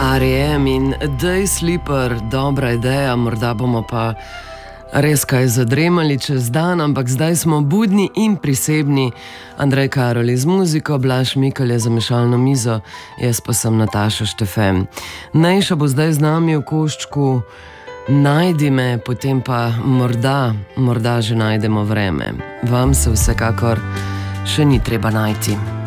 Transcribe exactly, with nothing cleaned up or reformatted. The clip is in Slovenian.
R E M in Day Sleeper, dobra ideja, morda bomo pa res kaj zadremali čez dan, ampak zdaj smo budni in prisebni. Andrej Karoli z muziko, Blaž Mikl je za mešalno mizo, jaz pa sem Nataša Štefem. Nejša bo zdaj z nami v koščku Najdi me, potem pa morda, morda že najdemo vreme. Vam se vsekakor še ni treba najti.